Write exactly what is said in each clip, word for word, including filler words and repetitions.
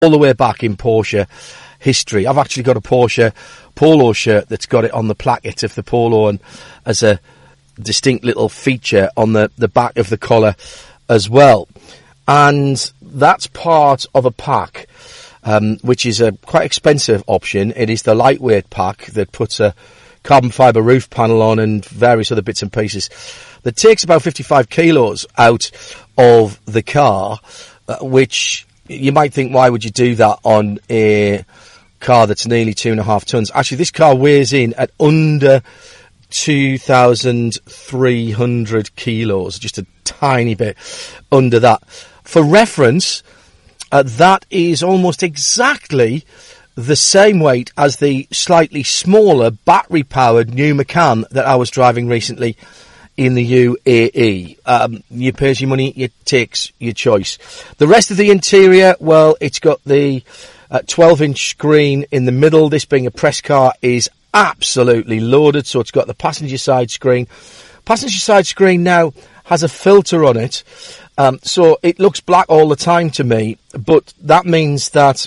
all the way back in Porsche history. I've actually got a Porsche Polo shirt that's got it on the placket of the Polo and as a distinct little feature on the, the back of the collar as well. And that's part of a pack, um, which is a quite expensive option. It is the lightweight pack that puts a carbon fibre roof panel on and various other bits and pieces that takes about fifty-five kilos out of the car, uh, which you might think, why would you do that on a car that's nearly two and a half tons? Actually, this car weighs in at under two thousand three hundred kilos, just a tiny bit under that. For reference, uh, that is almost exactly the same weight as the slightly smaller battery-powered new Macan that I was driving recently in the U A E. Um, you pay your money, you takes your choice. The rest of the interior, well, it's got the uh, twelve inch screen in the middle. This being a press car is absolutely loaded, so it's got the passenger side screen. Passenger side screen now has a filter on it, um, so it looks black all the time to me, but that means that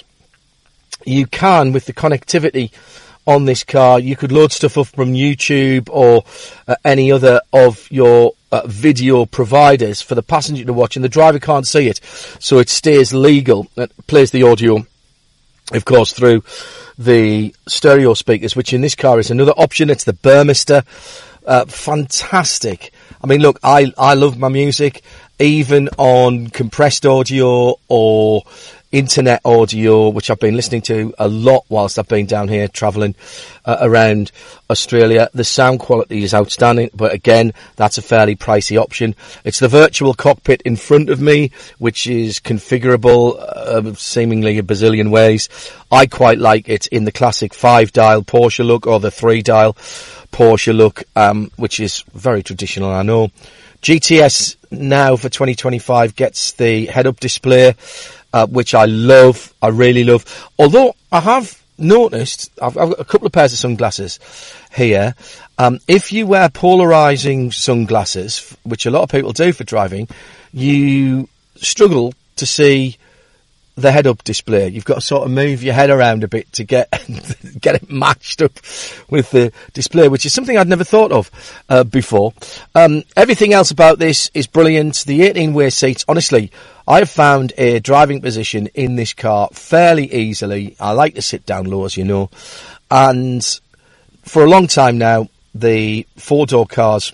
you can, with the connectivity on this car, you could load stuff up from YouTube or uh, any other of your uh, video providers for the passenger to watch, and the driver can't see it, so it stays legal. It plays the audio, of course, through the stereo speakers, which in this car is another option. It's the Burmester. Uh, fantastic. I mean, look, I, I love my music, even on compressed audio or internet audio, which I've been listening to a lot whilst I've been down here travelling uh, around Australia. The sound quality is outstanding, but again, that's a fairly pricey option. It's the virtual cockpit in front of me, which is configurable uh, seemingly a bazillion ways. I quite like it in the classic five-dial Porsche look or the three-dial Porsche look, um, which is very traditional, I know. G T S now for twenty twenty-five gets the head-up display, Uh, which I love, I really love. Although I have noticed, I've, I've got a couple of pairs of sunglasses here. Um, if you wear polarizing sunglasses, which a lot of people do for driving, you struggle to see the head-up display. You've got to sort of move your head around a bit to get get it matched up with the display, which is something I'd never thought of uh, before. Um, everything else about this is brilliant. The eighteen-way seats, honestly, I have found a driving position in this car fairly easily. I like to sit down low, as you know. And for a long time now, the four-door cars,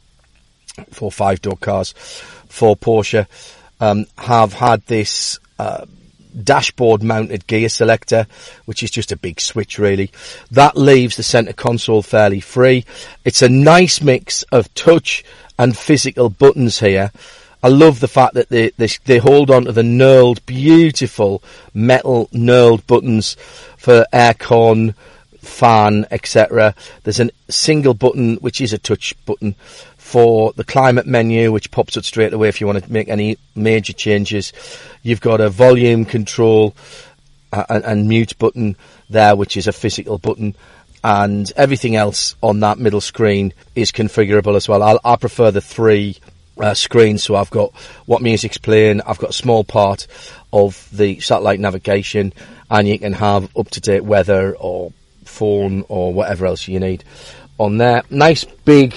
four, five-door cars for Porsche um, have had this uh, dashboard-mounted gear selector, which is just a big switch, really. That leaves the centre console fairly free. It's a nice mix of touch and physical buttons here. I love the fact that they, they they hold on to the knurled, beautiful metal knurled buttons for aircon, fan, et cetera. There's a single button, which is a touch button, for the climate menu, which pops up straight away if you want to make any major changes. You've got a volume control uh, and, and mute button there, which is a physical button. And everything else on that middle screen is configurable as well. I'll, I prefer the three Uh, screen, so I've got what music's playing, I've got a small part of the satellite navigation, and you can have up-to-date weather or phone or whatever else you need on there. Nice big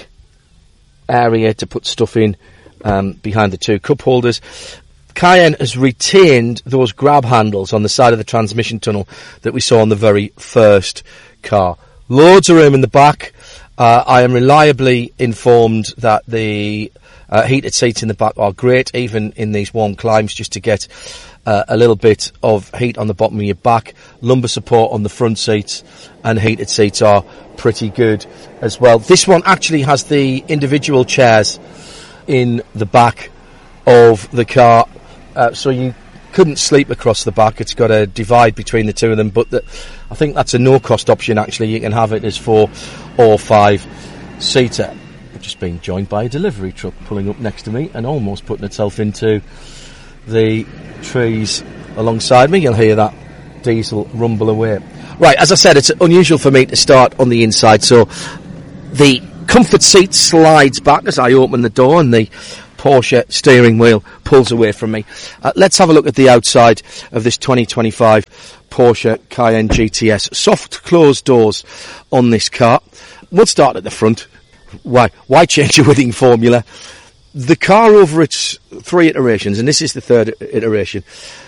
area to put stuff in um, behind the two cup holders. Cayenne has retained those grab handles on the side of the transmission tunnel that we saw on the very first car. Loads of room in the back. Uh, I am reliably informed that the Uh, heated seats in the back are great, even in these warm climes, just to get uh, a little bit of heat on the bottom of your back. Lumbar support on the front seats, and heated seats are pretty good as well. This one actually has the individual chairs in the back of the car, uh, so you couldn't sleep across the back. It's got a divide between the two of them, but the, I think that's a no-cost option, actually. You can have it as four or five-seater. I've just been joined by a delivery truck pulling up next to me and almost putting itself into the trees alongside me. You'll hear that diesel rumble away. Right, as I said, it's unusual for me to start on the inside, so the comfort seat slides back as I open the door, and the Porsche steering wheel pulls away from me. Uh, let's have a look at the outside of this twenty twenty-five Porsche Cayenne G T S. Soft closed doors on this car. We'll start at the front. Why? Why change a winning formula? The car, over its three iterations, and this is the third iteration,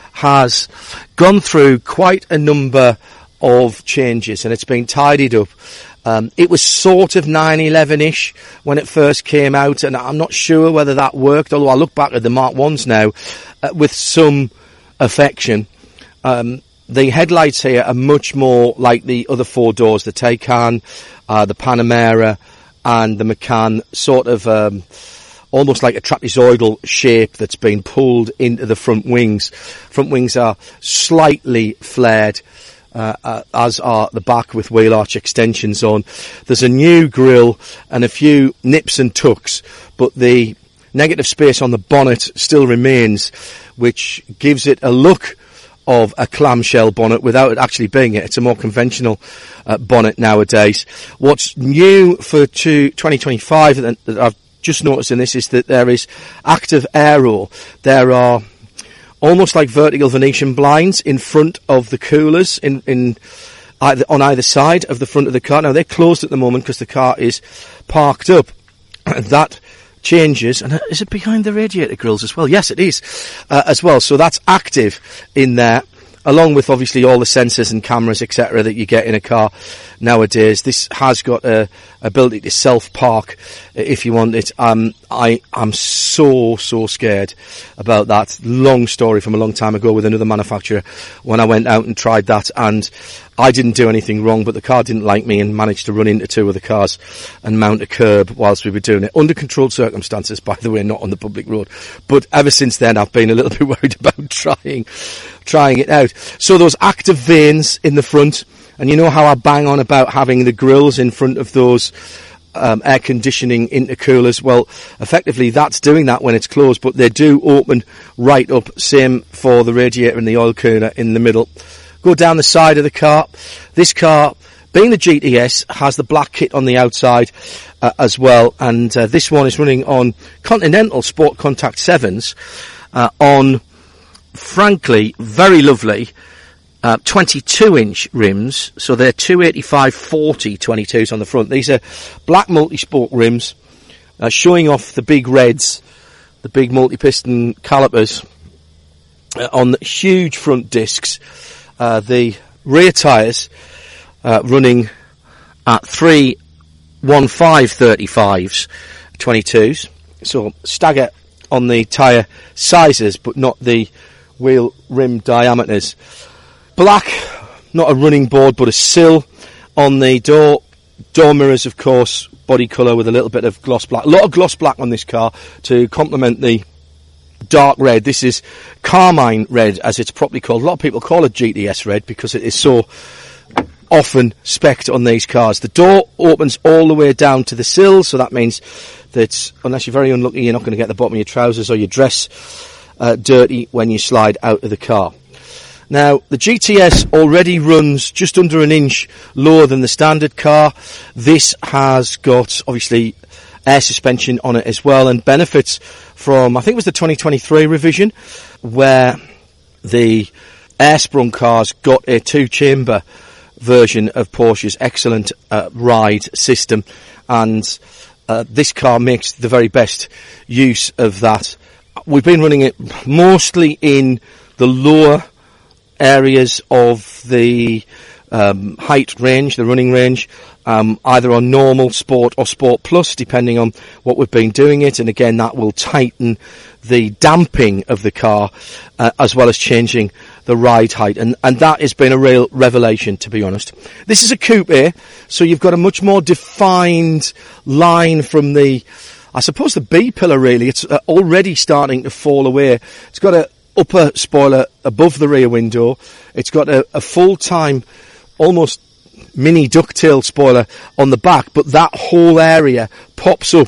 has gone through quite a number of changes, and it's been tidied up. Um, it was sort of nine eleven-ish when it first came out, and I'm not sure whether that worked, although I look back at the Mark ones now uh, with some affection. Um, the headlights here are much more like the other four doors, the Taycan, uh, the Panamera, and the Macan, sort of um, almost like a trapezoidal shape that's been pulled into the front wings. Front wings are slightly flared, Uh, uh, as are the back with wheel arch extensions on. There's a new grille and a few nips and tucks, but the negative space on the bonnet still remains, which gives it a look of a clamshell bonnet without it actually being it. It's a more conventional uh, bonnet nowadays. What's new for two, twenty twenty-five that, that I've just noticed in this is that there is active aero. There are almost like vertical Venetian blinds in front of the coolers in, in either, on either side of the front of the car. Now, they're closed at the moment because the car is parked up. That changes. And is it behind the radiator grills as well? Yes, it is uh, as well. So that's active in there, along with obviously all the sensors and cameras, et cetera, that you get in a car nowadays. This has got a ability to self-park if you want it. Um, I am so, so scared about that. Long story from a long time ago with another manufacturer when I went out and tried that, and I didn't do anything wrong, but the car didn't like me and managed to run into two of the cars and mount a curb whilst we were doing it. Under controlled circumstances, by the way, not on the public road. But ever since then, I've been a little bit worried about trying, trying it out. So those active vanes in the front, and you know how I bang on about having the grills in front of those um, air conditioning intercoolers. Well, effectively that's doing that when it's closed, but they do open right up. Same for the radiator and the oil cooler in the middle. Go down the side of the car. This car, being the G T S, has the black kit on the outside uh, as well, and uh, this one is running on Continental Sport Contact sevens uh, on, frankly, very lovely Uh, twenty-two inch rims, so they're two eighty-five forty twenty-twos on the front. These are black multi-sport rims, uh, showing off the big reds, the big multi-piston calipers uh, on the huge front discs. Uh, the rear tyres uh, running at three fifteen thirty-fives twenty-twos, so stagger on the tyre sizes, but not the wheel rim diameters. Black, not a running board, but a sill on the door. Door mirrors, of course, body colour with a little bit of gloss black. A lot of gloss black on this car to complement the dark red. This is Carmine red, as it's properly called. A lot of people call it G T S red because it is so often spec'd on these cars. The door opens all the way down to the sill, so that means that unless you're very unlucky, you're not going to get the bottom of your trousers or your dress uh, dirty when you slide out of the car. Now, the G T S already runs just under an inch lower than the standard car. This has got, obviously, air suspension on it as well, and benefits from, I think it was the twenty twenty-three revision, where the air-sprung cars got a two-chamber version of Porsche's excellent uh, ride system, and uh, this car makes the very best use of that. We've been running it mostly in the lower areas of the um, height range, the running range, um, either on normal, sport or sport plus, depending on what we've been doing it. And again, that will tighten the damping of the car uh, as well as changing the ride height. And, and that has been a real revelation, to be honest. This is a coupe, so you've got a much more defined line from the, I suppose, the B pillar, really. It's uh, already starting to fall away. It's got a upper spoiler above the rear window. It's got a, a full-time, almost mini ducktail spoiler on the back, but that whole area pops up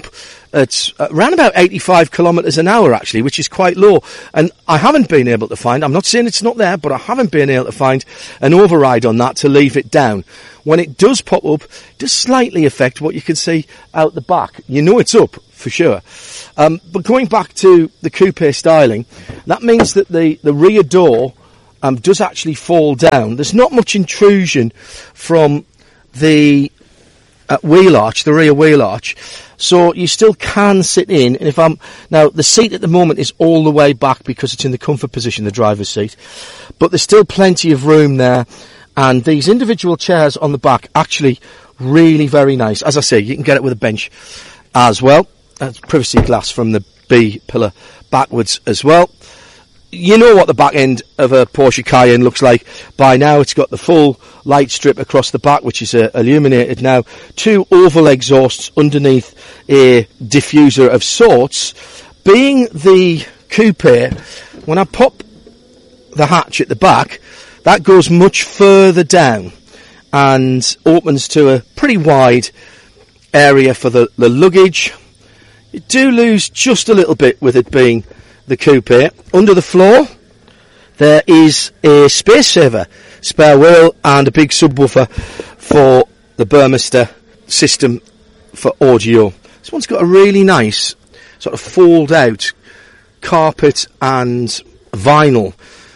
at around about eighty-five kilometres an hour, actually, which is quite low. And I haven't been able to find, I'm not saying it's not there, but I haven't been able to find an override on that to leave it down. When it does pop up, it does slightly affect what you can see out the back. You know it's up, for sure. Um, but going back to the coupe styling, that means that the, the rear door um, does actually fall down. There's not much intrusion from the uh, wheel arch, the rear wheel arch. So you still can sit in, and if I'm, now the seat at the moment is all the way back because it's in the comfort position, the driver's seat, but there's still plenty of room there, and these individual chairs on the back, actually really very nice. As I say, you can get it with a bench as well. That's privacy glass from the B pillar backwards as well. You know what the back end of a Porsche Cayenne looks like by now. It's got the full light strip across the back, which is uh, illuminated now. Two oval exhausts underneath a diffuser of sorts. Being the coupe, when I pop the hatch at the back, that goes much further down and opens to a pretty wide area for the, the luggage. You do lose just a little bit with it being the coupe. Under the floor, there is a space saver spare wheel and a big subwoofer for the Burmester system for audio. This one's got a really nice sort of fold out carpet and vinyl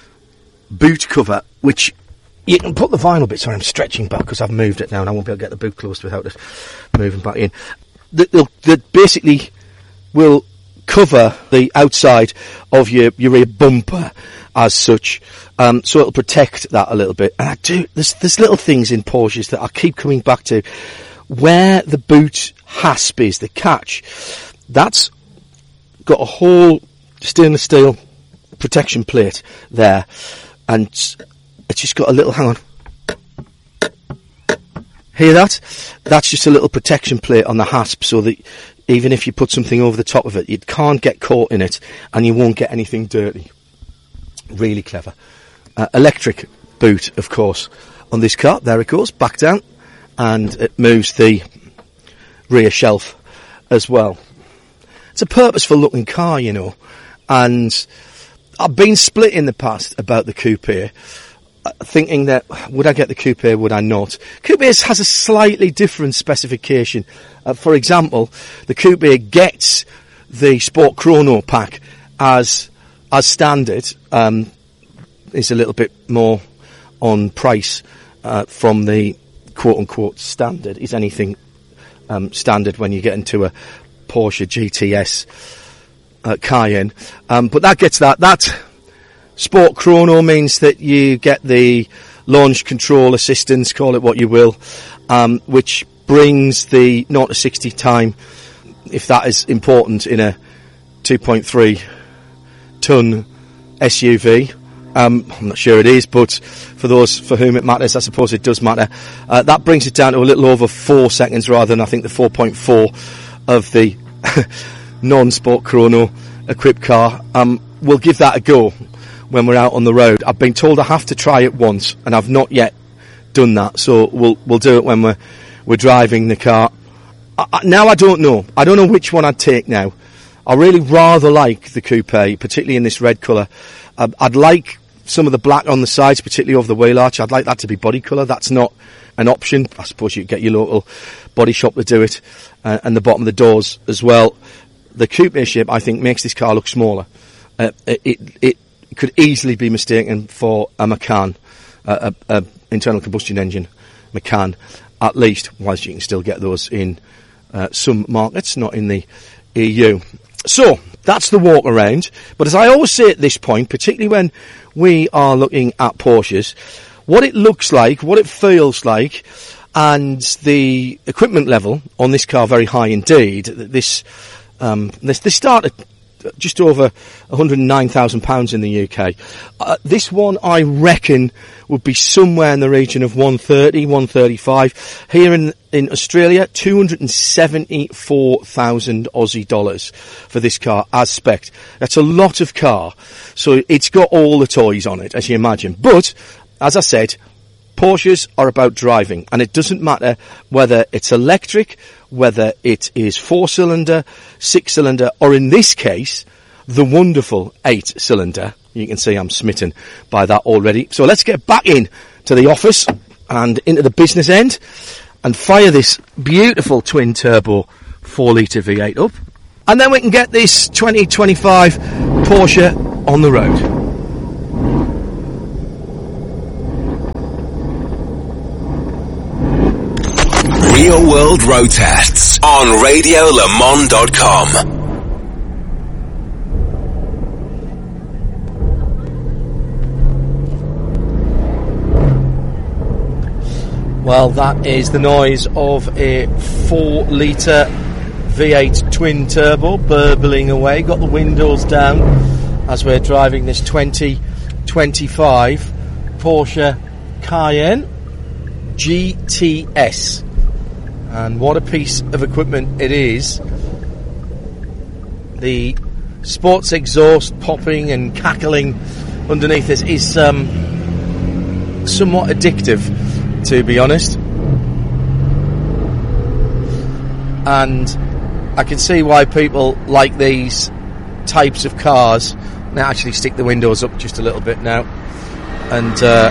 boot cover, which you can put the vinyl bit. Sorry, I'm stretching back because I've moved it now and I won't be able to get the boot closed without it moving back in. That, that basically will cover the outside of your, your rear bumper as such, um, so it'll protect that a little bit. And I do, there's, there's little things in Porsches that I keep coming back to. Where the boot hasp is, the catch, that's got a whole stainless steel protection plate there, and it's just got a little, hang on, hear that? That's just a little protection plate on the hasp, so that even if you put something over the top of it, it can't get caught in it, and you won't get anything dirty. Really clever. Uh, electric boot, of course, on this car. There it goes, back down, and it moves the rear shelf as well. It's a purposeful looking car, you know, and I've been split in the past about the coupe, uh, thinking that, would I get the coupe, would I not? Coupe has a slightly different specification. Uh, for example, the coupe gets the Sport Chrono pack as as standard. Um, is a little bit more on price uh, from the quote-unquote standard. Is anything um, standard when you get into a Porsche G T S uh, Cayenne? Um, but that gets that. That Sport Chrono means that you get the launch control assistance, call it what you will, um, which brings the zero to sixty time, if that is important in a two point three ton S U V. Um, I'm not sure it is, but for those for whom it matters, I suppose it does matter. Uh, that brings it down to a little over four seconds rather than I think the four point four of the non-Sport Chrono equipped car. Um, we'll give that a go when we're out on the road. I've been told I have to try it once, and I've not yet done that, so we'll we'll do it when we're we're driving the car. I, I, now I don't know. I don't know which one I'd take now. I really rather like the coupe, particularly in this red colour. Uh, I'd like some of the black on the sides, particularly over the wheel arch. I'd like that to be body colour. That's not an option. I suppose you could get your local body shop to do it, uh, and the bottom of the doors as well. The coupe shape, I think, makes this car look smaller. Uh, it, it it could easily be mistaken for a Macan, uh, a, a internal combustion engine Macan, at least, whilst you can still get those in uh, some markets, not in the E U. So, that's the walk around. But as I always say at this point, particularly when we are looking at Porsches, what it looks like, what it feels like, and the equipment level on this car very high indeed. This um, this, this start at just over one hundred nine thousand pounds in the U K. Uh, this one, I reckon, would be somewhere in the region of one thirty, one thirty-five. Here in in Australia, two hundred seventy-four thousand Aussie dollars for this car as spec. That's a lot of car. So it's got all the toys on it, as you imagine. But, as I said, Porsches are about driving, and it doesn't matter whether it's electric, whether it is four-cylinder, six-cylinder, or in this case, the wonderful eight-cylinder. You can see I'm smitten by that already. So let's get back in to the office and into the business end and fire this beautiful twin-turbo four litre V eight up. And then we can get this twenty twenty-five Porsche on the road. Real World Road Tests on radio le mans dot com. Well, that is the noise of a four litre V eight twin turbo burbling away. Got the windows down as we're driving this twenty twenty-five Porsche Cayenne G T S. And what a piece of equipment it is. The sports exhaust popping and cackling underneath this is um, somewhat addictive, to be honest. And I can see why people like these types of cars. Now actually stick the windows up just a little bit now and uh,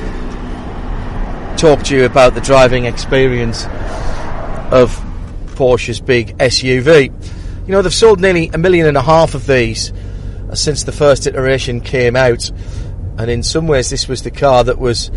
talk to you about the driving experience of Porsche's big S U V. You know, they've sold nearly a million and a half of these uh, since the first iteration came out, and in some ways this was the car that was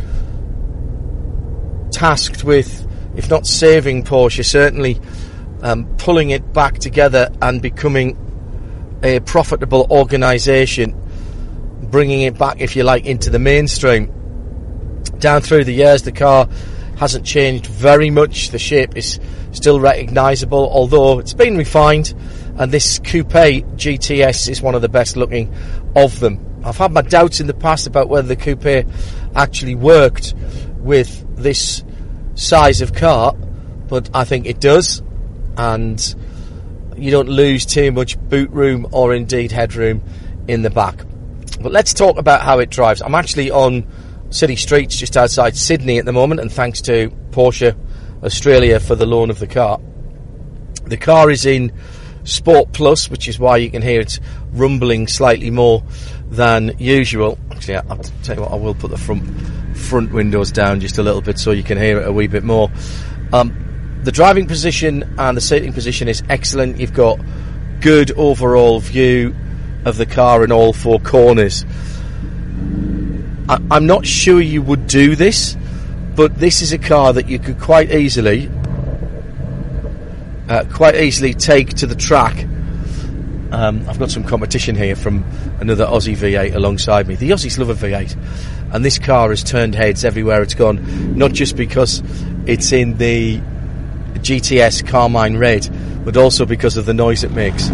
tasked with, if not saving Porsche, certainly um, pulling it back together and becoming a profitable organisation, bringing it back, if you like, into the mainstream. Down through the years, the car hasn't changed very much. The shape is still recognisable, although it's been refined, and this coupe G T S is one of the best looking of them. I've had my doubts in the past about whether the coupe actually worked with this size of car, but I think it does, and you don't lose too much boot room or indeed headroom in the back. But let's talk about how it drives. I'm actually on city streets just outside Sydney at the moment, and thanks to Porsche Australia for the loan of the car. The car is in Sport Plus, which is why you can hear it rumbling slightly more than usual. Actually, I'll tell you what, I will put the front front windows down just a little bit so you can hear it a wee bit more. Um, the driving position and the seating position is excellent. You've got good overall view of the car in all four corners. I, I'm not sure you would do this, but this is a car that you could quite easily uh, quite easily take to the track. Um, I've got some competition here from another Aussie V eight alongside me. The Aussies love a V eight, and this car has turned heads everywhere it's gone, not just because it's in the G T S Carmine Red, but also because of the noise it makes.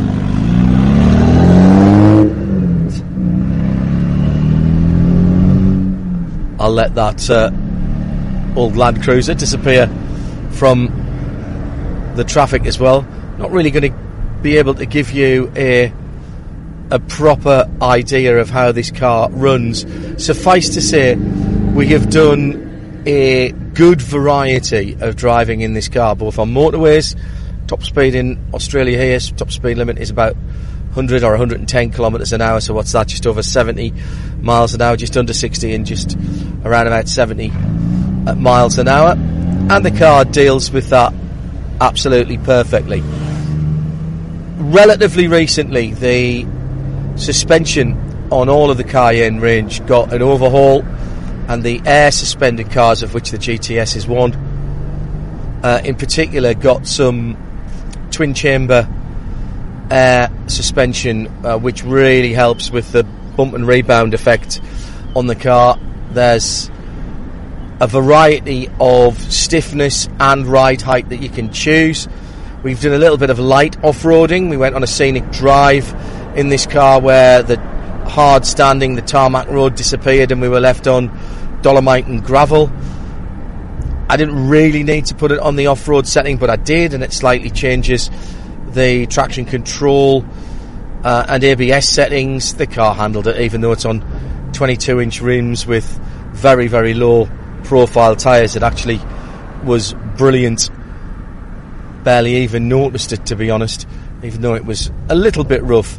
I'll let that uh, old Land Cruiser disappear from the traffic as well. Not really going to be able to give you a a proper idea of how this car runs. Suffice to say, we have done a good variety of driving in this car, both on motorways. Top speed in Australia here, top speed limit is about one hundred or one hundred ten kilometres an hour, so what's that, just over seventy miles an hour, just under sixty, and just around about seventy miles an hour, and the car deals with that absolutely perfectly. Relatively recently, the suspension on all of the Cayenne range got an overhaul, and the air suspended cars, of which the G T S is one, uh, in particular got some twin chamber air suspension, uh, which really helps with the bump and rebound effect on the car. There's a variety of stiffness and ride height that you can choose. We've done a little bit of light off-roading. We went on a scenic drive in this car where the hard standing, the tarmac road disappeared, and we were left on dolomite and gravel. I didn't really need to put it on the off-road setting, but I did, and it slightly changes the traction control uh, and A B S settings. The car handled it, even though it's on twenty-two inch rims with very, very low profile tyres. It actually was brilliant. Barely even noticed it, to be honest, even though it was a little bit rough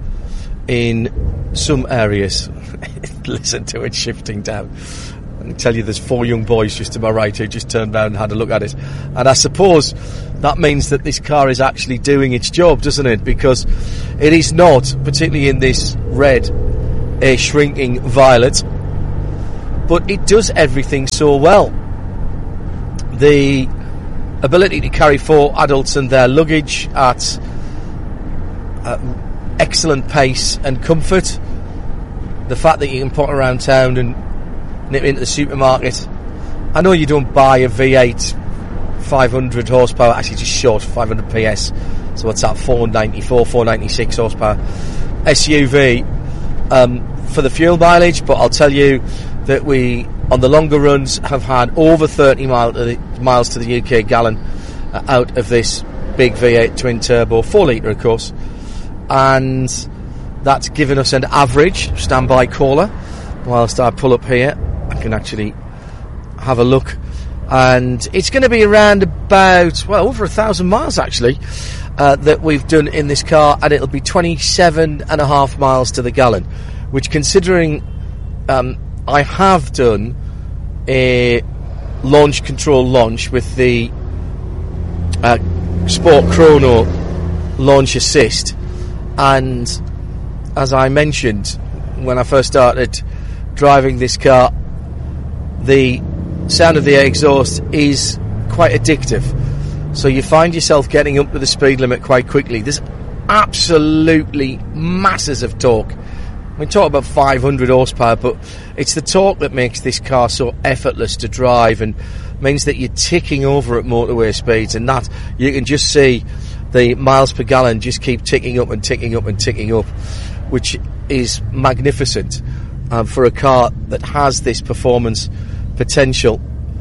in some areas. Listen to it shifting down. I can tell you there's four young boys just to my right who just turned round and had a look at it. And I suppose that means that this car is actually doing its job, doesn't it? Because it is not, particularly in this red, a shrinking violet, but it does everything so well. The ability to carry four adults and their luggage at uh, excellent pace and comfort. The fact that you can put around town and nip into the supermarket. I know you don't buy a V eight five hundred horsepower, actually just short five hundred P S, so what's that, four ninety-four, four ninety-six horsepower S U V um, for the fuel mileage, but I'll tell you that we, on the longer runs, have had over thirty mile to the, miles to the U K gallon uh, out of this big V eight twin turbo, four litre of course, and that's given us an average standby caller. Whilst I pull up here, I can actually have a look, and it's going to be around about, well, over a thousand miles actually uh, that we've done in this car, and it'll be twenty-seven and a half miles to the gallon, which, considering um, I have done a launch control launch with the uh, Sport Chrono launch assist, and as I mentioned when I first started driving this car, the sound of the exhaust is quite addictive, so you find yourself getting up to the speed limit quite quickly. There's absolutely masses of torque. We talk about five hundred horsepower, but it's the torque that makes this car so effortless to drive and means that you're ticking over at motorway speeds, and that you can just see the miles per gallon just keep ticking up and ticking up and ticking up, which is magnificent um, for a car that has this performance potential.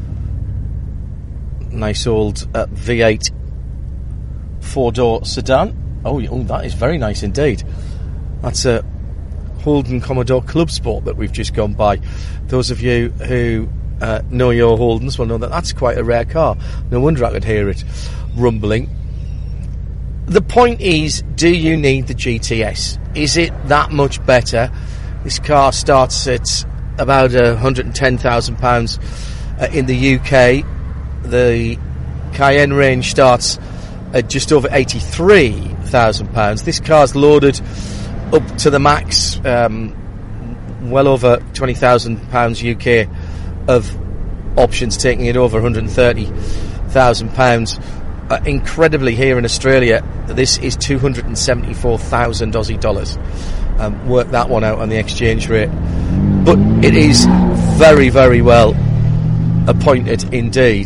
Nice old uh, V eight four-door sedan. Oh, oh, that is very nice indeed. That's a Holden Commodore Club Sport that we've just gone by. Those of you who uh, know your Holdens will know that that's quite a rare car. No wonder I could hear it rumbling. The point is, do you need the G T S? Is it that much better? This car starts at about one hundred ten thousand pounds uh, in the U K. The Cayenne range starts at just over eighty-three thousand pounds. This car's loaded up to the max, um, well over twenty thousand pounds U K of options, taking it over one hundred thirty thousand pounds. Uh, incredibly, here in Australia, this is two hundred seventy-four thousand Aussie dollars. Um, work that one out on the exchange rate. But it is very, very well appointed indeed.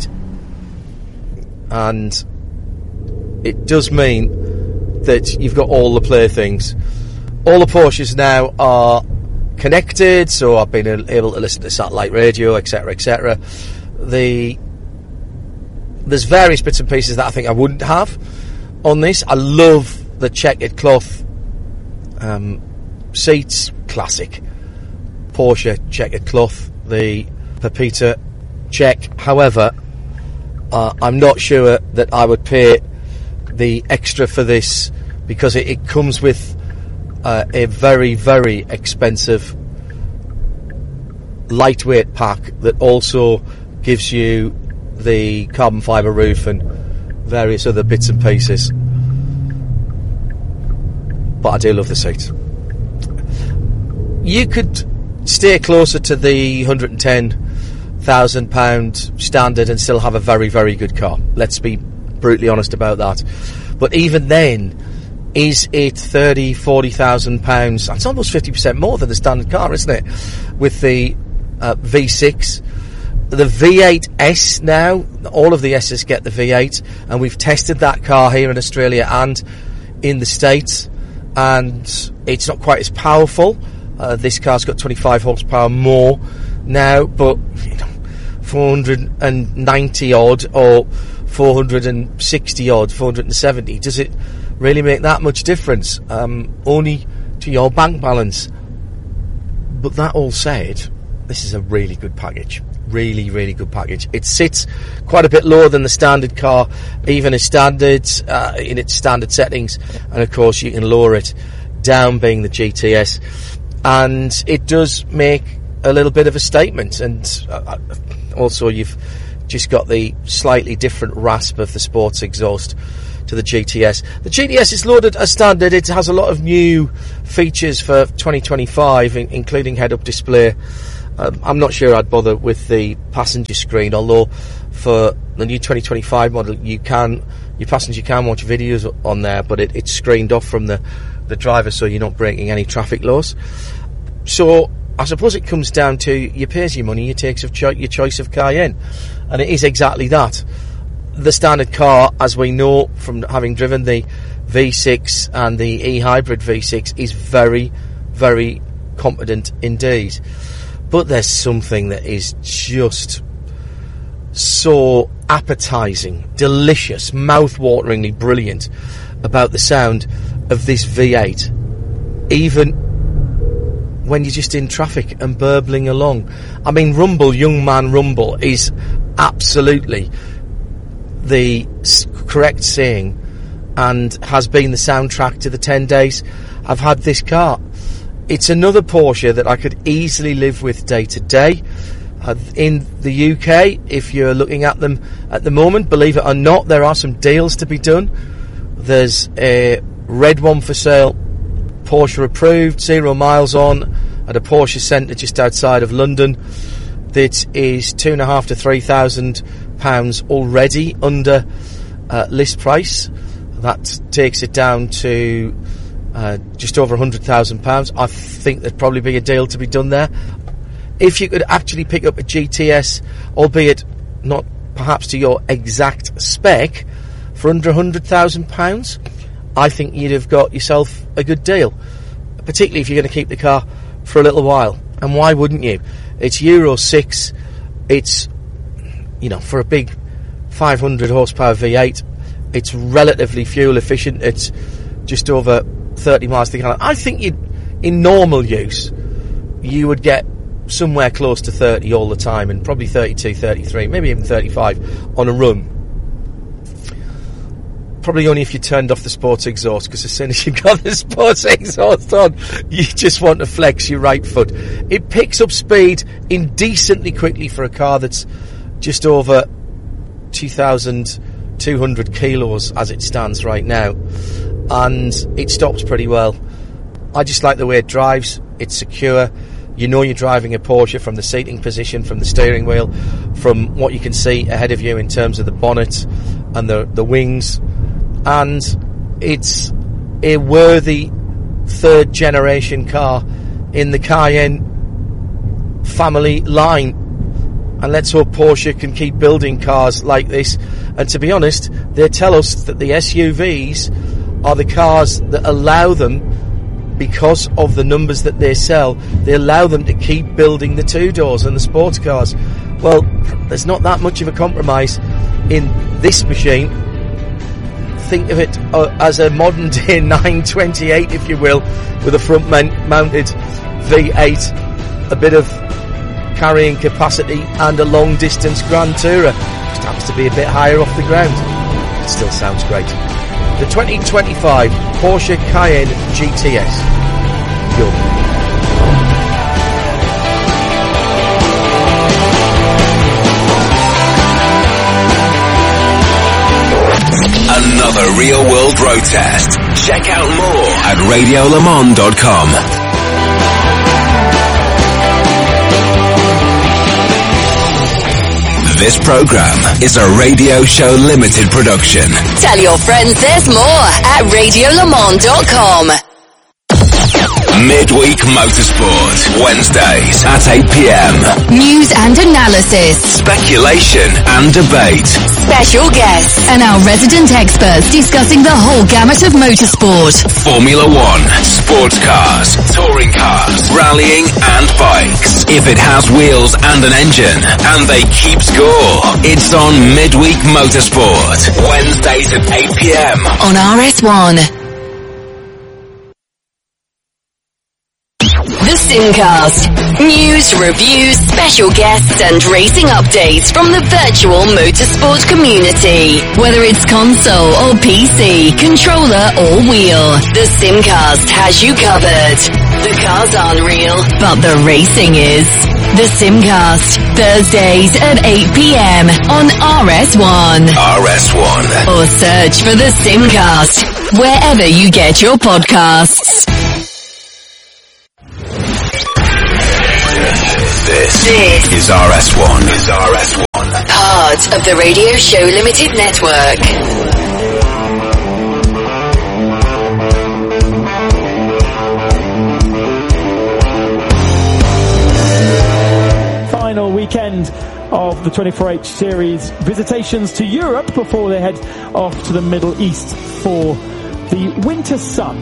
And it does mean that you've got all the playthings. All the Porsches now are connected, so I've been able to listen to satellite radio, etc, et cetera. The There's various bits and pieces that I think I wouldn't have on this. I love the checkered cloth um, seats, classic Porsche checkered cloth, the Pepita check. However, uh, I'm not sure that I would pay the extra for this, because it, it comes with uh, a very, very expensive lightweight pack that also gives you the carbon fibre roof and various other bits and pieces. But I do love the seat. You could stay closer to the one hundred ten thousand pound standard and still have a very, very good car. Let's be brutally honest about that. But even then, is it thirty, forty thousand pounds? That's almost fifty percent more than the standard car, isn't it? With the uh, V six. The V eight S now, all of the S's get the V eight, and we've tested that car here in Australia and in the States, and it's not quite as powerful. Uh, this car's got twenty-five horsepower more now, but you know, four hundred ninety odd or four hundred sixty odd, four hundred seventy, does it really make that much difference? Um, only to your bank balance. But that all said, this is a really good package. really, really good package. It sits quite a bit lower than the standard car, even as standard, uh, in its standard settings. And of course, you can lower it down, being the G T S. And it does make a little bit of a statement. And uh, also, you've just got the slightly different rasp of the sports exhaust to the G T S. The G T S is loaded as standard. It has a lot of new features for twenty twenty-five, in, including head-up display. Um, I'm not sure I'd bother with the passenger screen, although for the new twenty twenty-five model, you can, your passenger can watch videos on there, but it, it's screened off from the, the driver, so you're not breaking any traffic laws. So I suppose it comes down to, you pays your money, you takes of cho- your choice of Cayenne, and it is exactly that. The standard car, as we know from having driven the V six and the e-hybrid V six, is very, very competent indeed. But there's something that is just so appetising, delicious, mouth-wateringly brilliant about the sound of this V eight, even when you're just in traffic and burbling along. I mean, Rumble, Young Man Rumble, is absolutely the correct saying, and has been the soundtrack to the ten days I've had this car. It's another Porsche that I could easily live with day to day. Uh, in the U K, if you're looking at them at the moment, believe it or not, there are some deals to be done. There's a red one for sale, Porsche approved, zero miles on, at a Porsche centre just outside of London. That is two and a half to three thousand pounds already under uh, list price. That takes it down to uh, just over a hundred thousand pounds. I think there'd probably be a deal to be done there. If you could actually pick up a G T S, albeit not perhaps to your exact spec, for under a hundred thousand pounds, I think you'd have got yourself a good deal. Particularly if you're going to keep the car for a little while. And why wouldn't you? It's Euro six. It's, you know, for a big five hundred horsepower V eight, it's relatively fuel efficient. It's just over thirty miles to the gallon. I think you'd, in normal use, you would get somewhere close to thirty all the time, and probably thirty-two, thirty-three, maybe even thirty-five on a run. Probably only if you turned off the sports exhaust, because as soon as you've got the sports exhaust on, you just want to flex your right foot. It picks up speed indecently quickly for a car that's just over two thousand two hundred kilos as it stands right now, and it stops pretty well. I just like the way it drives. It's secure. You know you're driving a Porsche from the seating position, from the steering wheel, from what you can see ahead of you in terms of the bonnet and the, the wings. And it's a worthy third generation car in the Cayenne family line. And let's hope Porsche can keep building cars like this. And to be honest, they tell us that the S U Vs are the cars that allow them, because of the numbers that they sell, they allow them to keep building the two-doors and the sports cars. Well, there's not that much of a compromise in this machine. Think of it uh, as a modern-day nine twenty-eight, if you will, with a front-mounted V eight, a bit of carrying capacity, and a long-distance Grand Tourer. Just happens to be a bit higher off the ground. It still sounds great. The twenty twenty-five Porsche Cayenne G T S. Go. Another Real World Road Test. Check out more at radio le mans dot com. This program is a Radio Show Limited production. Tell your friends there's more at radio le mans dot com. Midweek Motorsport, Wednesdays at eight p.m. News and analysis, speculation and debate, special guests, and our resident experts discussing the whole gamut of motorsport. Formula One, sports cars, touring cars, rallying and bikes. If it has wheels and an engine, and they keep score, it's on Midweek Motorsport, Wednesdays at eight p.m. on R S one. The Simcast. News, reviews, special guests and racing updates from the virtual motorsport community. Whether it's console or P C, controller or wheel, the Simcast has you covered. The cars aren't real, but the racing is. The Simcast, Thursdays at eight p.m. on R S one. R S one. Or search for the Simcast wherever you get your podcasts. This, This is R S one. Is R S one. Part of the Radio Show Limited Network. Final weekend of the twenty-four H Series visitations to Europe before they head off to the Middle East for the winter sun.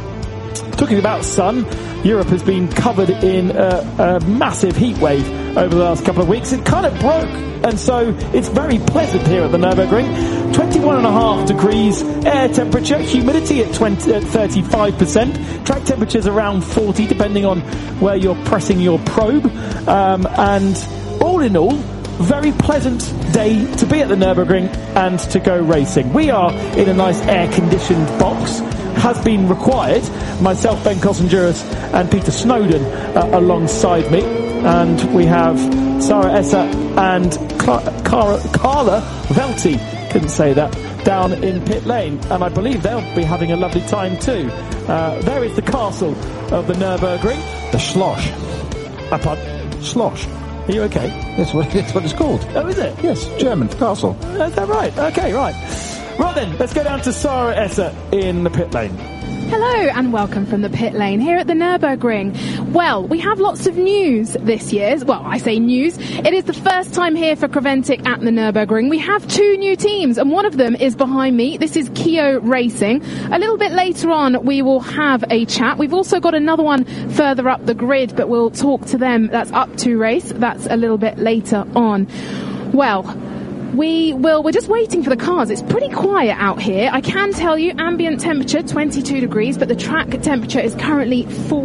Talking about sun, Europe has been covered in a, a massive heat wave over the last couple of weeks. It kind of broke, and so it's very pleasant here at the Nürburgring. twenty-one and a half degrees air temperature, humidity at, twenty, at thirty-five percent, track temperatures around forty depending on where you're pressing your probe, um, and all in all, very pleasant day to be at the Nürburgring and to go racing. We are in a nice air-conditioned box. Has been required. Myself, Ben Kossenjuris, and Peter Snowden uh, alongside me, and we have Sarah Esser and Cla- Cara- Carla Velti, couldn't say that, down in pit lane, and I believe they'll be having a lovely time too. Uh, there is the castle of the Nürburgring. The Schloss. Uh, pardon? Schloss. Are you okay? That's what, that's what it's called. Oh, is it? Yes, German, castle. Is that right? Okay, right. Right then, let's go down to Sarah Esser in the pit lane. Hello and welcome from the pit lane here at the Nürburgring. Well, we have lots of news this year. Well, I say news. It is the first time here for Creventic at the Nürburgring. We have two new teams, and one of them is behind me. This is Kio Racing. A little bit later on, we will have a chat. We've also got another one further up the grid, but we'll talk to them. That's up to race. That's a little bit later on. Well, We will, we're just waiting for the cars. It's pretty quiet out here. I can tell you ambient temperature twenty-two degrees, but the track temperature is currently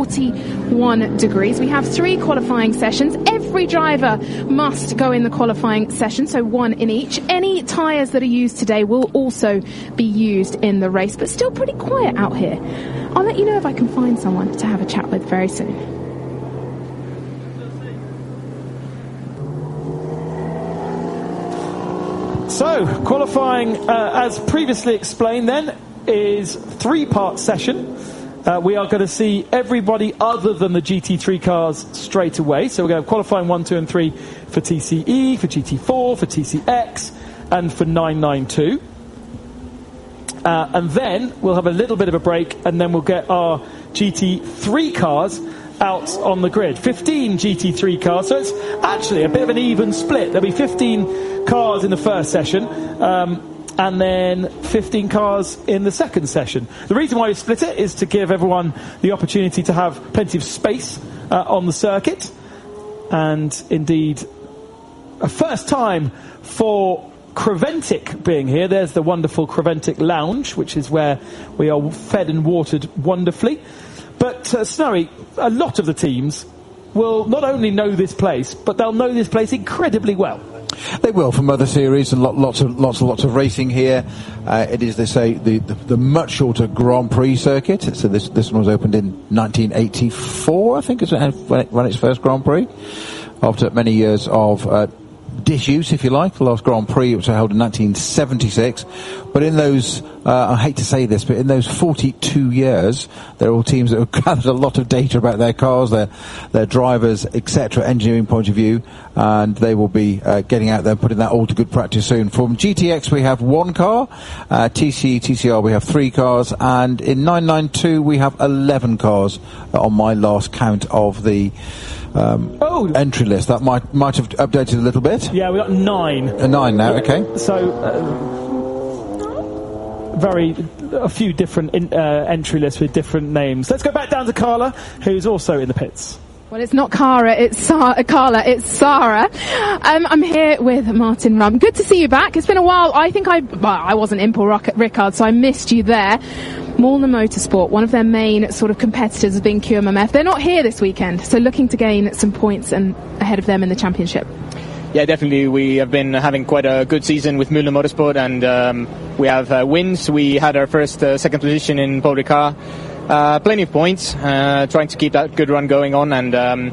forty-one degrees. We have three qualifying sessions. Every driver must go in the qualifying session, so one in each. Any tyres that are used today will also be used in the race, but still pretty quiet out here. I'll let you know if I can find someone to have a chat with very soon. So, qualifying, uh, as previously explained then, is three-part session. Uh, we are going to see everybody other than the G T three cars straight away. So we're going to have qualifying one, two and three for T C E, for G T four, for T C X and for nine ninety-two. Uh, and then we'll have a little bit of a break, and then we'll get our G T three cars out on the grid. fifteen G T three cars, so it's actually a bit of an even split. There'll be fifteen cars in the first session, um, and then fifteen cars in the second session. The reason why we split it is to give everyone the opportunity to have plenty of space uh, on the circuit, and indeed a first time for Creventic being here. There's the wonderful Creventic Lounge, which is where we are fed and watered wonderfully. But uh, Snowy, a lot of the teams will not only know this place, but they'll know this place incredibly well. They will, from other series and lot, lots of lots and lots of racing here. Uh, it is, they say, the, the, the much shorter Grand Prix circuit. So this this one was opened in nineteen eighty-four, I think, is when it ran its first Grand Prix, after many years of uh, disuse, if you like. The last Grand Prix, which was held in nineteen seventy-six. But in those, uh, I hate to say this, but in those forty-two years, there are all teams that have gathered a lot of data about their cars, their their drivers, et cetera, engineering point of view, and they will be uh, getting out there and putting that all to good practice soon. From G T X, we have one car, uh, T C, T C R, we have three cars, and in nine ninety-two, we have eleven cars uh, on my last count of the Um, oh. entry list. That might might have updated a little bit. Yeah, we got nine. A nine now, okay. So, uh, very, a few different in, uh, entry lists with different names. Let's go back down to Carla, who's also in the pits. Well, it's not Cara, it's Sa- Carla, it's Sarah. Um, I'm here with Martin Rum. Good to see you back. It's been a while. I think I, well, I wasn't in Paul Ricard, so I missed you there. Malna Motorsport, one of their main sort of competitors has been Q M M F. They're not here this weekend, so looking to gain some points and ahead of them in the championship. Yeah, definitely. We have been having quite a good season with Malna Motorsport, and um, we have uh, wins. We had our first uh, second position in Paul Ricard. Uh, plenty of points, uh, trying to keep that good run going on, and um,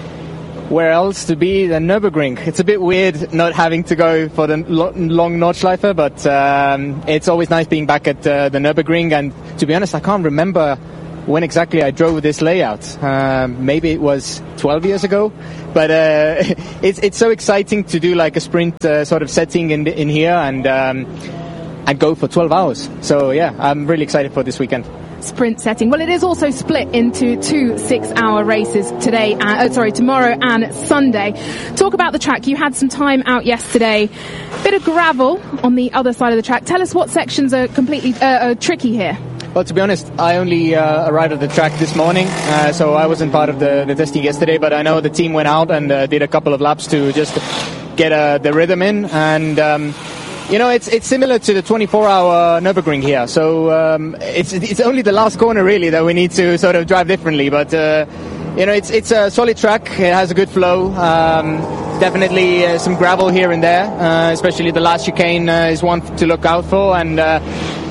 where else to be than Nürburgring? It's a bit weird not having to go for the lo- long Nordschleife, but um, it's always nice being back at uh, the Nürburgring, and to be honest, I can't remember when exactly I drove this layout. Uh, maybe it was twelve years ago, but uh, it's it's so exciting to do like a sprint uh, sort of setting in in here, and um, and go for twelve hours. So yeah, I'm really excited for this weekend. Sprint setting. Well, it is also split into two six-hour races today, uh, oh, sorry, tomorrow and Sunday. Talk about the track. You had some time out yesterday. Bit of gravel on the other side of the track. Tell us what sections are completely uh, are tricky here. Well, to be honest, I only uh, arrived at the track this morning, uh, so I wasn't part of the, the testing yesterday, but I know the team went out and uh, did a couple of laps to just get uh, the rhythm in, and um, you know, it's it's similar to the twenty-four hour Nürburgring here. So um, it's it's only the last corner really that we need to sort of drive differently. But uh, you know, it's it's a solid track. It has a good flow. Um, definitely uh, some gravel here and there, uh, especially the last chicane uh, is one to look out for. And uh,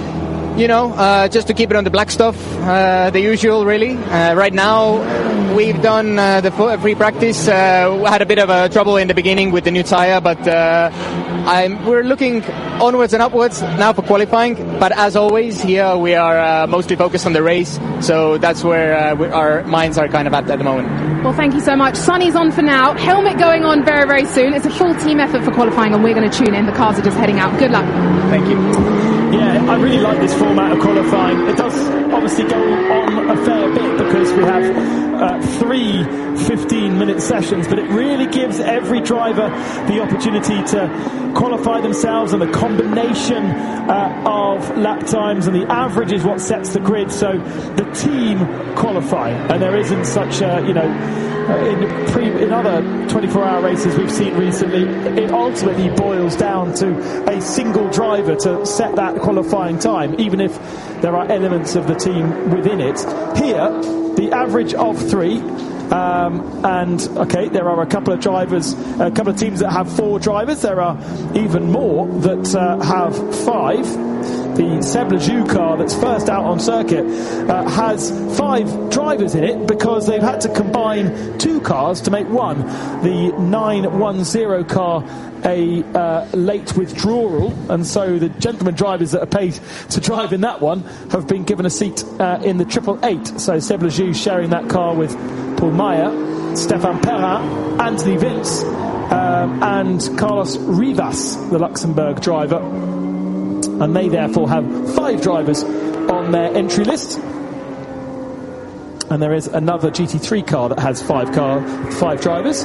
you know, uh, just to keep it on the black stuff, uh, the usual really. Uh, right now, we've done uh, the free practice. Uh, we had a bit of a trouble in the beginning with the new tire, but uh, I'm, we're looking onwards and upwards now for qualifying. But as always, here we are uh, mostly focused on the race, so that's where uh, we, our minds are kind of at at the moment. Well, thank you so much. Sunny's on for now. Helmet going on very, very soon. It's a full team effort for qualifying, and we're going to tune in. The cars are just heading out. Good luck. Thank you. Yeah, I really like this format of qualifying. It does obviously go on a fair bit because we have uh, three fifteen-minute sessions, but it really gives every driver the opportunity to qualify themselves, and the combination uh, of lap times and the average is what sets the grid. So the team qualify, and there isn't such a, you know, in, pre, in other twenty-four hour races we've seen recently, it ultimately boils down to a single driver to set that qualifying time, even if there are elements of the team within it. Here, the average of three. Um, and okay, there are a couple of drivers, a couple of teams that have four drivers. There are even more that uh, have five. The Seb Lejeune car that's first out on circuit uh, has five drivers in it because they've had to combine two cars to make one. The nine one zero car, a uh, late withdrawal, and so the gentlemen drivers that are paid to drive in that one have been given a seat uh, in the triple eight. So Seb Lejeune sharing that car with Paul Meyer, Stefan Perrin, Anthony Vince, um, and Carlos Rivas, the Luxembourg driver. And they therefore have five drivers on their entry list. And there is another G T three car that has five car, five drivers.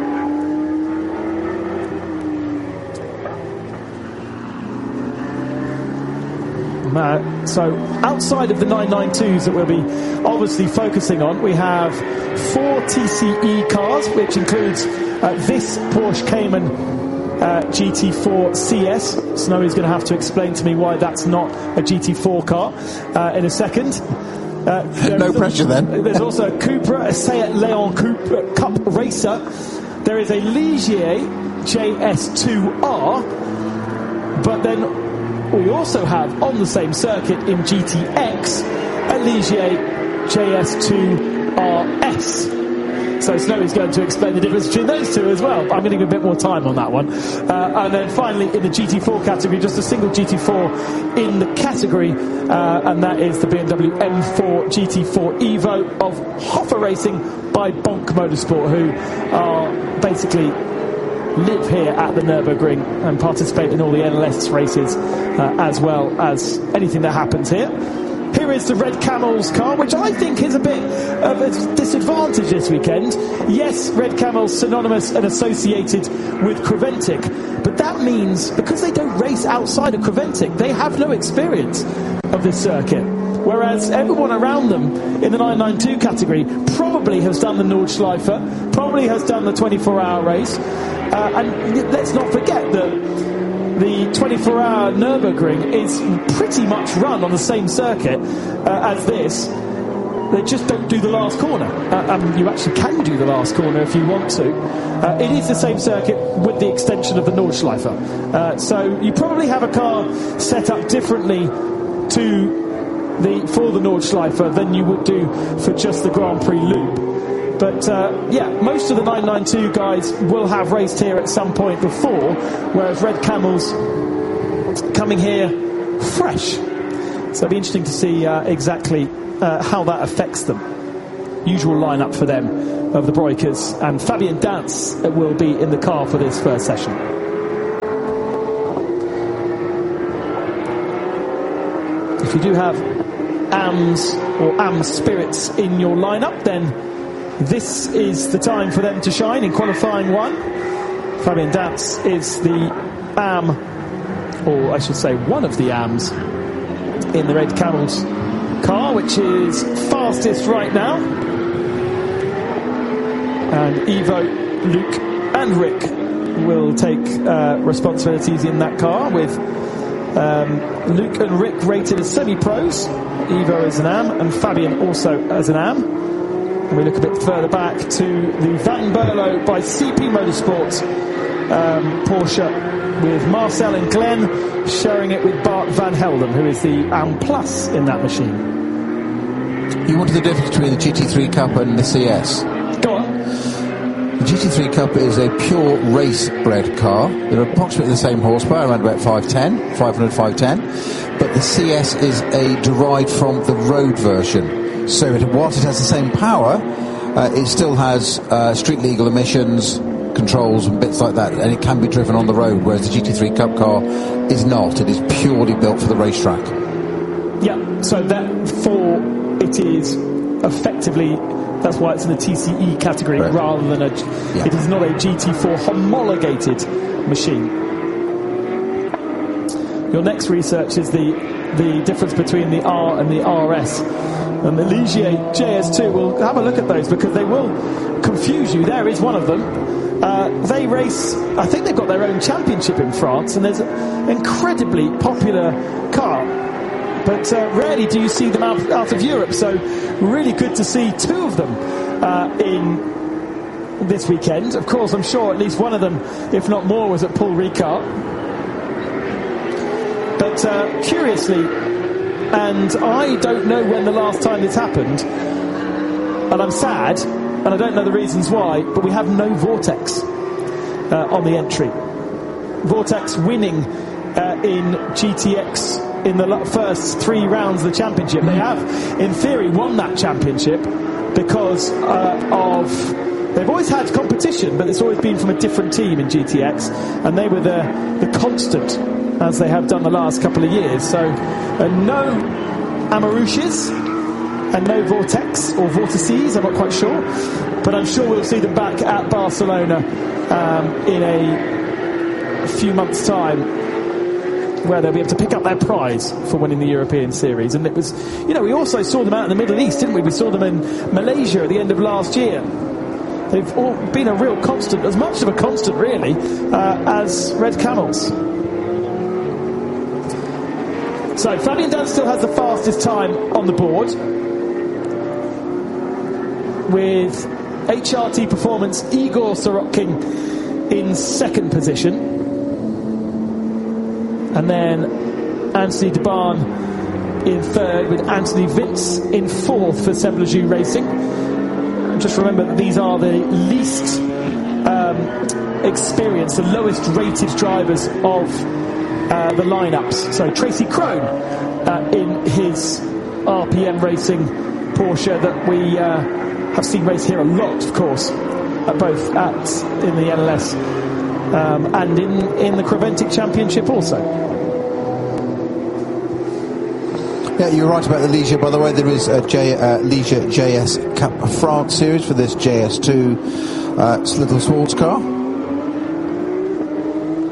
Uh, so outside of the nine ninety-twos that we'll be obviously focusing on, we have four T C E cars, which includes uh, this Porsche Cayman Uh, G T four C S. Snowy's going to have to explain to me why that's not a G T four car uh, in a second. Uh, no pressure then. There's also a Cupra, a Seat Leon Coupe, Cup Racer. There is a Ligier J S two R, but then we also have on the same circuit in G T X a Ligier J S two R S. So Snowy's going to explain the difference between those two as well. I'm going to give a bit more time on that one. Uh, and then finally, in the G T four category, just a single G T four in the category, uh, and that is the B M W M four G T four Evo of Hoffa Racing by Bonk Motorsport, who are basically live here at the Nürburgring and participate in all the N L S races, uh, as well as anything that happens here. Here is the Red Camels car, which I think is a bit of a disadvantage this weekend. Yes, Red Camels synonymous and associated with Creventic, but that means because they don't race outside of Creventic, they have no experience of this circuit. whereas everyone around them in the nine ninety-two category probably has done the Nordschleife, probably has done the twenty-four hour race. Uh, and let's not forget that the twenty-four hour Nürburgring is pretty much run on the same circuit uh, as this. They just don't do the last corner. Uh, um, you actually can do the last corner if you want to. Uh, it is the same circuit with the extension of the Nordschleife. Uh, so you probably have a car set up differently to the for the Nordschleife than you would do for just the Grand Prix loop. But uh, yeah, most of the nine ninety-two guys will have raced here at some point before, whereas Red Camels coming here fresh. So it'll be interesting to see uh, exactly uh, how that affects them. Usual lineup for them of the Breukers, and Fabian Dance will be in the car for this first session. If you do have A M S or A M S Spirits in your lineup, then this is the time for them to shine in qualifying one. Fabian Dance is the A M, or I should say one of the A M S in the Red Camels car, which is fastest right now. And Ivo, Luke and Rick will take uh, responsibilities in that car, with um, Luke and Rick rated as semi-pros, Ivo as an A M and Fabian also as an A M. And we look a bit further back to the Van Berlo by C P Motorsports um, Porsche, with Marcel and Glenn sharing it with Bart Van Helden, who is the A M Plus in that machine. You wanted the difference between the G T three Cup and the C S? Go on. The G T three Cup is a pure race-bred car. They're approximately the same horsepower, around about five ten, five hundred, five ten. But the C S is a derived from the road version. So it, whilst it has the same power, uh, it still has uh, street legal emissions, controls and bits like that, and it can be driven on the road, whereas the G T three Cup car is not. It is purely built for the racetrack. Yeah, so therefore it is effectively, that's why it's in the T C E category, right, rather than a, yeah. It is not a G T four homologated machine. Your next research is the the difference between the R and the R S. And the Ligier J S two, we'll have a look at those because they will confuse you. There is one of them. Uh, they race, I think they've got their own championship in France, and there's an incredibly popular car. But uh, rarely do you see them out, out of Europe, so really good to see two of them uh, in this weekend. Of course, I'm sure at least one of them, if not more, was at Paul Ricard. But uh, curiously, and I don't know when the last time this happened, and I'm sad, and I don't know the reasons why, but we have no Vortex uh, on the entry. Vortex winning uh, in G T X in the first three rounds of the championship. They have, in theory, won that championship because uh, of... They've always had competition, but it's always been from a different team in G T X, and they were the, the constant, as they have done the last couple of years. So uh, no Amarushes and no Vortex or Vortices, I'm not quite sure, but I'm sure we'll see them back at Barcelona um, in a, a few months' time, where they'll be able to pick up their prize for winning the European Series. And it was, you know, we also saw them out in the Middle East, didn't we? We saw them in Malaysia at the end of last year. They've all been a real constant, as much of a constant really, uh, as Red Camels. So Fabian Dance still has the fastest time on the board, with H R T Performance Igor Sorokin in second position, and then Anthony Debarn in third, with Anthony Vince in fourth for Semblajou Racing. Just remember that these are the least um, experienced, the lowest rated drivers of uh, the lineups. So Tracy Crone uh, in his R P M Racing Porsche that we uh, have seen race here a lot, of course, at both at in the N L S um, and in, in the Creventic Championship also. Yeah, you're right about the Ligier. By the way, there is a J, uh, Ligier J S Cup of France series for this J S two uh, little sports car.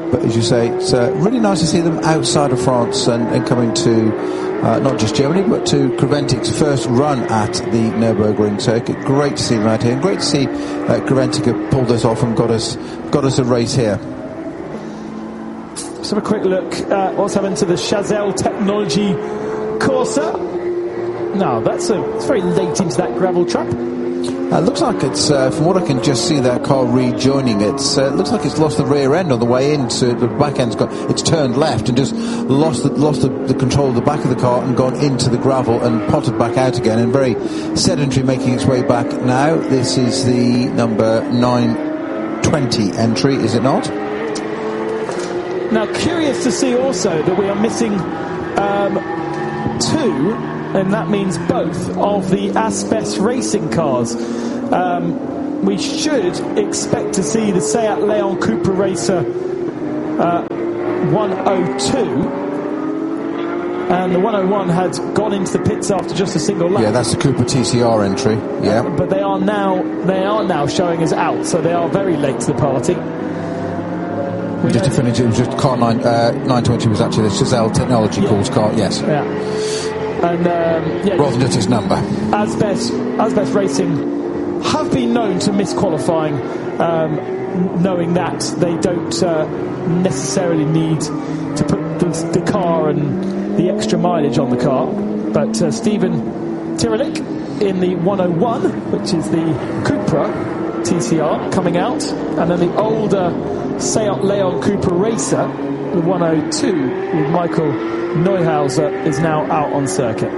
but as you say, it's uh, really nice to see them outside of France and, and coming to uh, not just Germany, but to Creventic's first run at the Nürburgring circuit. Great to see them out here, and great to see uh, Creventic have pulled us off and got us got us a race here. Let's have a quick look at what's happened to the Chazelle Technology Corsa. No, that's a, it's very late into that gravel trap. Uh, it looks like it's, uh, from what I can just see, that car rejoining. It's uh, looks like it's lost the rear end on the way in, so the back end's got, it's turned left and just lost the, lost the, the control of the back of the car and gone into the gravel and potted back out again, and very sedentary, making its way back now. This is the number nine twenty entry, is it not? Now, curious to see also that we are missing um, two, and that means both, of the Asbest racing cars. Um, we should expect to see the Seat Leon Cupra Racer uh, one oh two, and the one oh one had gone into the pits after just a single lap. Yeah, that's the Cupra T C R entry. Yeah, uh, but they are now they are now showing us out, so they are very late to the party. We just to finish, it was just car nine, uh, nine twenty was actually the Chazelle Technology yeah. Course car, yes. Yeah. And, um, yeah, rather than just his number. Asbest, Asbest Racing have been known to miss qualifying, um, knowing that they don't uh, necessarily need to put the, the car and the extra mileage on the car. But uh, Stephen Tyrolik in the one oh one, which is the Cupra T C R, coming out, and then the older Seat Leon Cupra Racer, the one oh two with Michael Neuhauser, is now out on circuit.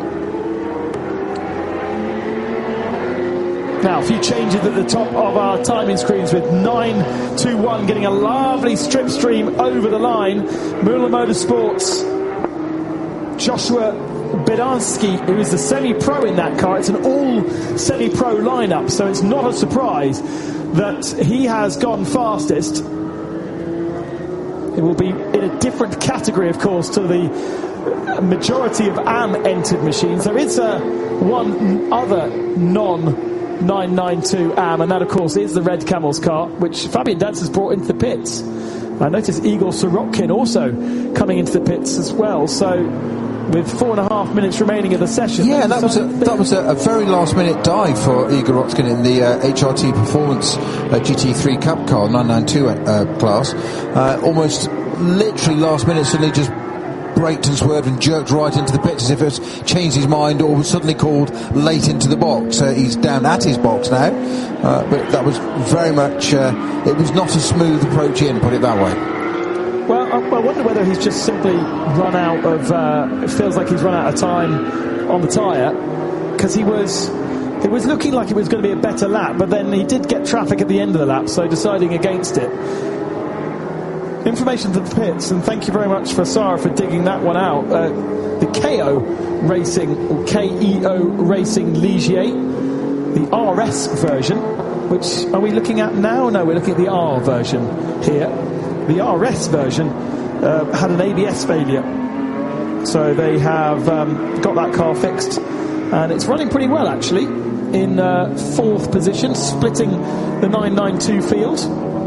Now, a few changes at the top of our timing screens, with nine two one getting a lovely strip stream over the line. Müller Motorsports, Joshua Bedansky, who is the semi-pro in that car. It's an all semi-pro lineup, so it's not a surprise that he has gone fastest. It will be in a different category, of course, to the majority of A M entered machines. There is uh, one other non nine ninety-two A M, and that, of course, is the Red Camels car, which Fabian Danz has brought into the pits. I noticed Igor Sorokin also coming into the pits as well. So, with four and a half minutes remaining of the session. Yeah, that was a, that was a, a very last minute dive for Igor Sorokin in the uh, H R T Performance uh, G T three Cup car, nine ninety-two uh, class. Uh, almost literally last minute, suddenly just braked and swerved and jerked right into the pits as if it's changed his mind or was suddenly called late into the box. Uh, he's down at his box now, uh, but that was very much, uh, it was not a smooth approach in, put it that way. Well, I, I wonder whether he's just simply run out of, uh, it feels like he's run out of time on the tyre, because he was, it was looking like it was going to be a better lap, but then he did get traffic at the end of the lap, so deciding against it. Information to the pits, and thank you very much for Sarah for digging that one out. Uh, the K O Racing, or K E O Racing Ligier, the R S version, which are we looking at now? No, we're looking at the R version here. The R S version uh, had an A B S failure, so they have um, got that car fixed, and it's running pretty well actually, in uh, fourth position, splitting the nine ninety-two field.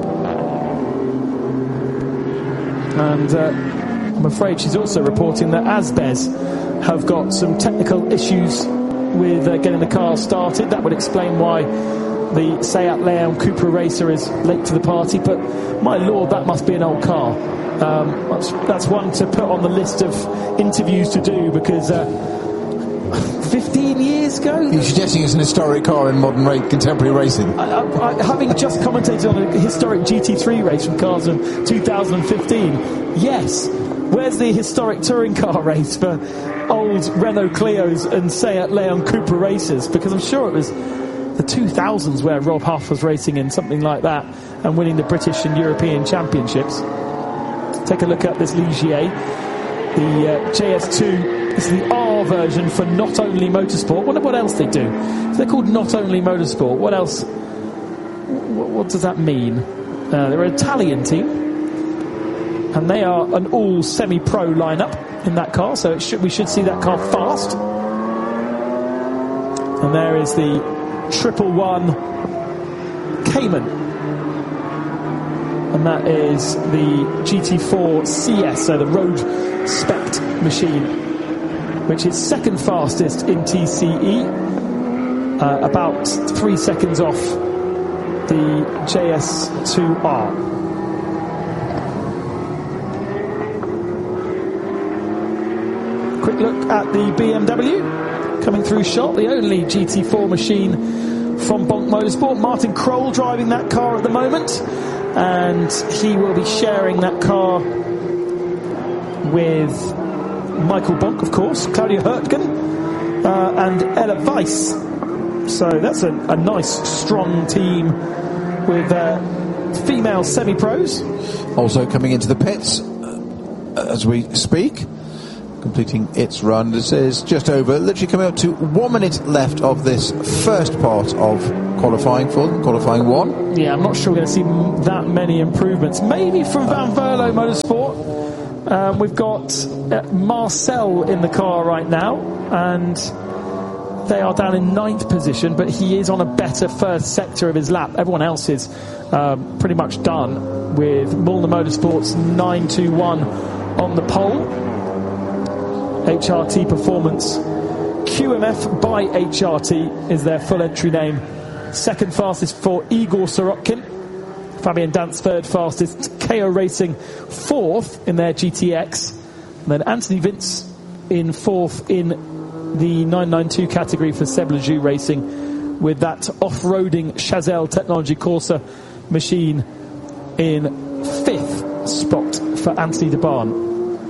And uh, I'm afraid she's also reporting that Asbes have got some technical issues with uh, getting the car started. That would explain why the Seat Leon Cupra Racer is late to the party, but my lord, that must be an old car. Um, that's, that's one to put on the list of interviews to do, because uh, fifteen years ago... You're suggesting it's an historic car in modern ra- contemporary racing? I, I, I, having just commentated on a historic G T three race from cars of two thousand fifteen, yes. Where's the historic touring car race for old Renault Clios and Seat Leon Cupra racers? Because I'm sure it was the two thousands where Rob Huff was racing in something like that and winning the British and European championships. Take a look at this Ligier, the uh, J S two. This is the R version for Not Only Motorsport. Wonder what else they do. So they're called Not Only Motorsport. What else? What, what does that mean? Uh, they're an Italian team, and they are an all semi-pro lineup in that car. So it should, we should see that car fast. And there is the Triple One Cayman, a and that is the G T four C S, so the road spec machine, which is second fastest in T C E, uh, about three seconds off the J S two R. Quick look at the B M W coming through shot, the only G T four machine from Bonk Motorsport. Martin Kroll driving that car at the moment, and he will be sharing that car with Michael Bonk, of course, Claudia Hurtgen, uh, and Ella Weiss. So that's a, a nice, strong team with uh, female semi-pros. Also coming into the pits uh, as we speak, completing its run. This is just over, literally coming up to one minute left of this first part of qualifying for them, qualifying one. Yeah, I'm not sure we're going to see m- that many improvements. Maybe from Van Verlo Motorsport. Um, we've got uh, Marcel in the car right now, and they are down in ninth position, but he is on a better first sector of his lap. Everyone else is um, pretty much done, with Mulner Motorsports nine two one on the pole. H R T Performance Q M F by H R T is their full entry name. Second fastest for Igor Sorokin. Fabian Dance third fastest. K O Racing fourth in their G T X. And then Anthony Vince in fourth in the nine ninety-two category for Seb Lejeune Racing, with that off-roading Chazelle Technology Corsa machine in fifth spot for Anthony de Barn.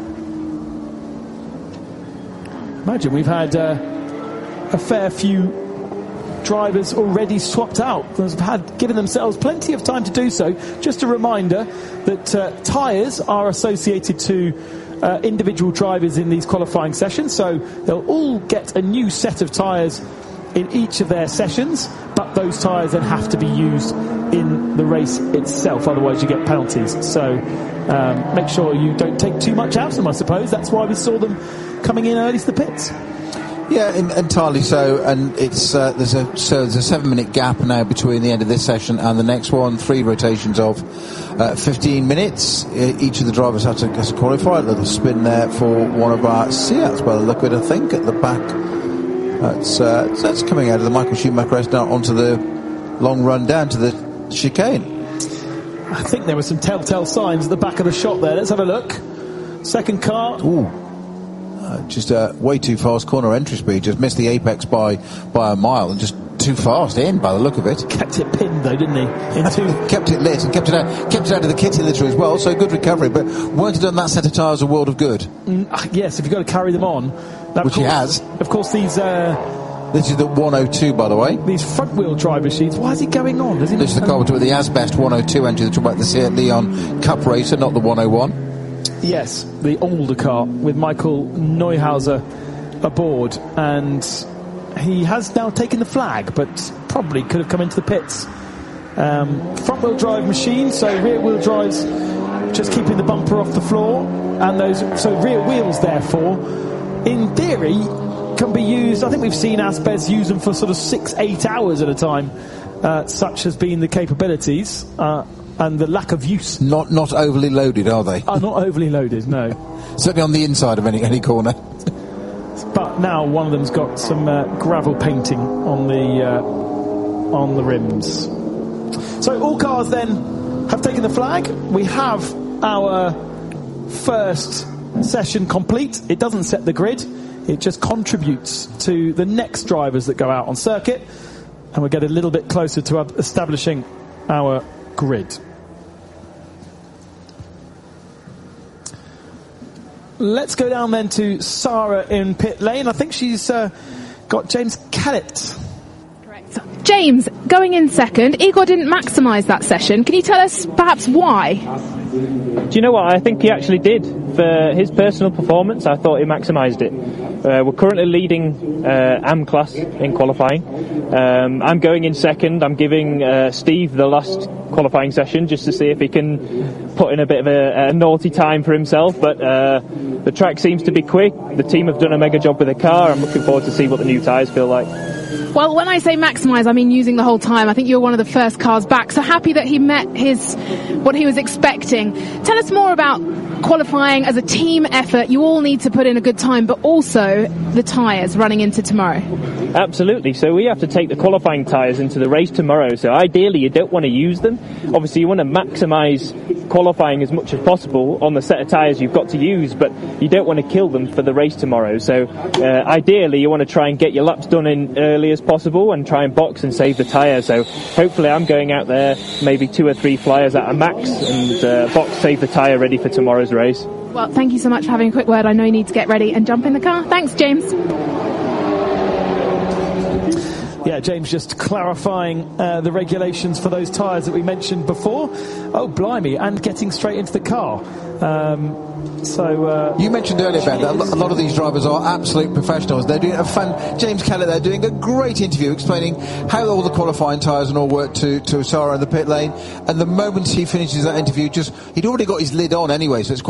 Imagine we've had uh, a fair few drivers already swapped out. They've had given themselves plenty of time to do so. Just a reminder that uh, tyres are associated to uh, individual drivers in these qualifying sessions, so they'll all get a new set of tyres in each of their sessions, but those tyres then have to be used in the race itself, otherwise you get penalties. So um, make sure you don't take too much out of them, I suppose. That's why we saw them coming in early to the pits. Yeah, in, entirely so. And it's uh, there's a so there's a seven minute gap now between the end of this session and the next one. Three rotations of uh, fifteen minutes. Uh, each of the drivers had to, has to qualify. A little spin there for one of our Seats by the look of it, I think, at the back. That's uh, that's coming out of the Michael Schumacher race now onto the long run down to the chicane. I think there were some telltale signs at the back of the shot there. Let's have a look. Second car. Ooh. Uh, just uh, way too fast corner entry speed. Just missed the apex by by a mile and just too fast in by the look of it. Kept it pinned though, didn't he? Into kept it lit and kept it out, kept it out of the kitty litter as well. So good recovery. But weren't it done that set of tyres a world of good? Mm, yes, if you've got to carry them on. Now, Which course, he has. Of course, these. Uh, This is the one oh two, by the way. These front-wheel drive machines. Why is he going on? Does he this is the car with the Asbest one oh two engine. They're talking about the Seat Leon Cup Racer, not the one oh one. Yes, the older car with Michael Neuhauser aboard, and he has now taken the flag, but probably could have come into the pits. Um, front-wheel drive machine, so rear-wheel drives just keeping the bumper off the floor, and those so rear wheels, therefore, in theory, can be used. I think we've seen Asbest use them for sort of six, eight hours at a time. Uh, such has been the capabilities uh, and the lack of use. Not not overly loaded, are they? Are not overly loaded, no. Certainly on the inside of any any corner. But now one of them's got some uh, gravel painting on the uh, on the rims. So all cars then have taken the flag. We have our first session complete. It doesn't set the grid. It just contributes to the next drivers that go out on circuit, and we'll get a little bit closer to establishing our grid. Let's go down then to Sarah in pit lane. I think she's uh, got James Kellett. Correct. James, going in second, Igor didn't maximise that session. Can you tell us perhaps why? Do you know what? I think he actually did. For his personal performance, I thought he maximised it. Uh, we're currently leading uh, A M class in qualifying. Um, I'm going in second. I'm giving uh, Steve the last qualifying session just to see if he can put in a bit of a, a naughty time for himself. But uh, the track seems to be quick. The team have done a mega job with the car. I'm looking forward to see what the new tyres feel like. Well, when I say maximise, I mean using the whole time. I think you're one of the first cars back, so happy that he met his what he was expecting. Tell us more about qualifying as a team effort. You all need to put in a good time, but also the tyres running into tomorrow. Absolutely. So we have to take the qualifying tyres into the race tomorrow. So ideally, you don't want to use them. Obviously, you want to maximise qualifying as much as possible on the set of tyres you've got to use, but you don't want to kill them for the race tomorrow. So uh, ideally, you want to try and get your laps done in early as possible and try and box and save the tyre. So hopefully, I'm going out there maybe two or three flyers at a max and uh, box save the tyre ready for tomorrow's race. Well, thank you so much for having a quick word. I know you need to get ready and jump in the car. Thanks, James. Yeah, James just clarifying uh, the regulations for those tyres that we mentioned before. Oh, blimey, and getting straight into the car. Um, so uh, you mentioned earlier, Ben, that a lot of these drivers are absolute professionals. They're doing a fun. James Kellett, they're doing a great interview explaining how all the qualifying tyres and all work to to Sarah in the pit lane. And the moment he finishes that interview, just he'd already got his lid on anyway, so it's quite